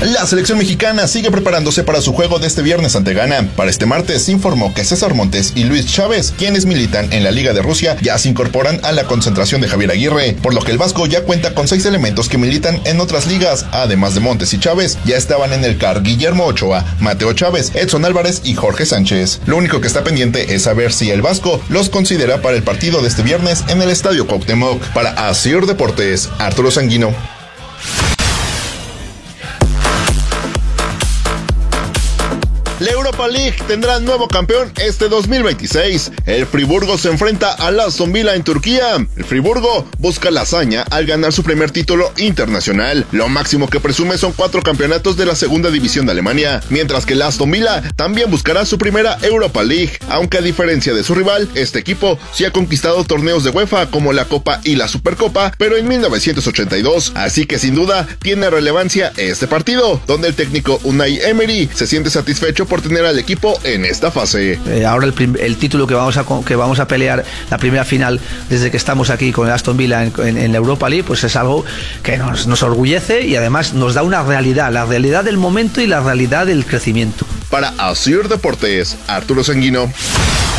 La selección mexicana sigue preparándose para su juego de este viernes ante Ghana. Para este martes se informó que César Montes y Luis Chávez, quienes militan en la Liga de Rusia, ya se incorporan a la concentración de Javier Aguirre, por lo que el vasco ya cuenta con 6 elementos que militan en otras ligas. Además de Montes y Chávez, ya estaban en el CAR Guillermo Ochoa, Mateo Chávez, Edson Álvarez y Jorge Sánchez. Lo único que está pendiente es saber si el vasco los considera para el partido de este viernes en el Estadio Cuauhtémoc. Para Asir Deportes, Arturo Sanguino. La Europa League tendrá nuevo campeón este 2026. El Friburgo se enfrenta al Aston Villa en Turquía. El Friburgo busca la hazaña al ganar su primer título internacional. Lo máximo que presume son 4 campeonatos de la segunda división de Alemania, mientras que el Aston Villa también buscará su primera Europa League, aunque a diferencia de su rival, este equipo sí ha conquistado torneos de UEFA como la Copa y la Supercopa, pero en 1982, así que sin duda tiene relevancia este partido, donde el técnico Unai Emery se siente satisfecho por tener al equipo en esta fase. Ahora el título que vamos a pelear, la primera final desde que estamos aquí con el Aston Villa en la Europa League, pues es algo que nos orgullece y además nos da una realidad, la realidad del momento y la realidad del crecimiento. Para Asir Deportes, Arturo Sanguino.